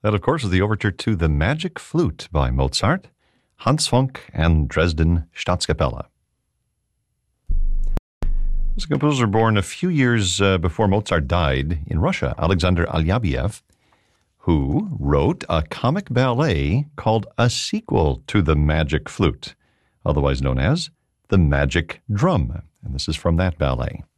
That, of course, is the overture to The Magic Flute by Mozart, Hans Funk, and Dresden Staatskapelle. This composer born a few years before Mozart died in Russia, Alexander Alyabiev, who wrote a comic ballet called a sequel to The Magic Flute, otherwise known as The Magic Drum. And this is from that ballet.